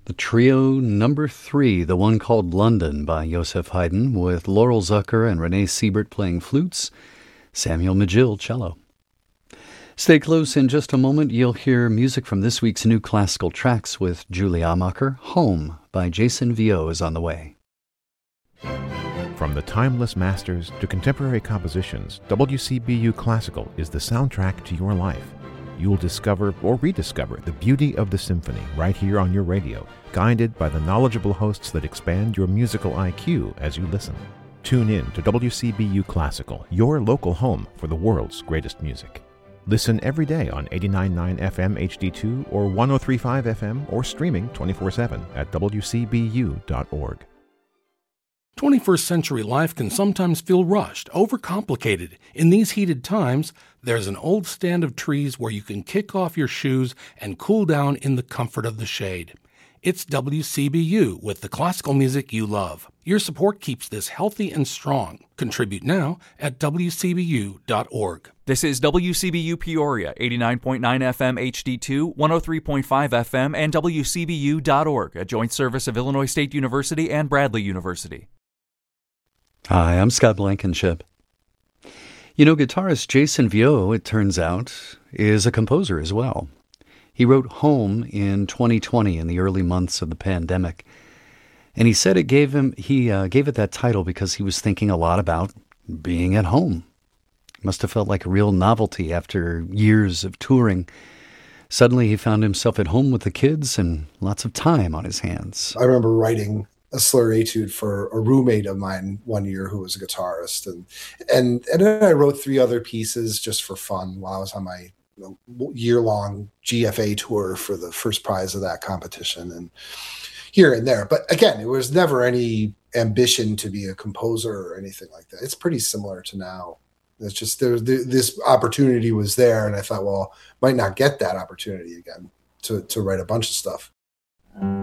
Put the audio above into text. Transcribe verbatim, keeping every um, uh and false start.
The trio number three, the one called London by Joseph Haydn, with Laurel Zucker and Renee Siebert playing flutes, Samuel Magill cello. Stay close. In just a moment, you'll hear music from this week's new classical tracks with Julie Amacher. Home by Jason Viau is on the way. From the timeless masters to contemporary compositions, W C B U Classical is the soundtrack to your life. You'll discover or rediscover the beauty of the symphony right here on your radio, guided by the knowledgeable hosts that expand your musical I Q as you listen. Tune in to W C B U Classical, your local home for the world's greatest music. Listen every day on eighty-nine point nine F M H D two or one oh three point five F M or streaming twenty-four seven at W C B U dot org. twenty-first century life can sometimes feel rushed, overcomplicated. In these heated times, there's an old stand of trees where you can kick off your shoes and cool down in the comfort of the shade. It's W C B U with the classical music you love. Your support keeps this healthy and strong. Contribute now at W C B U dot org. This is W C B U Peoria, eighty-nine point nine F M H D two, one oh three point five F M, and W C B U dot org, a joint service of Illinois State University and Bradley University. Hi, I'm Scott Blankenship. You know, guitarist Jason Viau, it turns out, is a composer as well. He wrote Home in twenty twenty in the early months of the pandemic. And he said it gave him, he uh, gave it that title because he was thinking a lot about being at home. It must have felt like a real novelty after years of touring. Suddenly he found himself at home with the kids and lots of time on his hands. I remember writing a slur etude for a roommate of mine one year who was a guitarist. And, and, and then I wrote three other pieces just for fun while I was on my you know, year-long G F A tour for the first prize of that competition and here and there. But again, it was never any ambition to be a composer or anything like that. It's pretty similar to now. It's just there, this opportunity was there, and I thought, well, might not get that opportunity again to, to write a bunch of stuff.